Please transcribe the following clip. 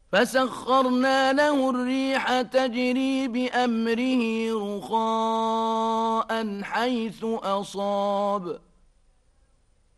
فسخرنا له الريح تجري بأمره رخاء حيث أصاب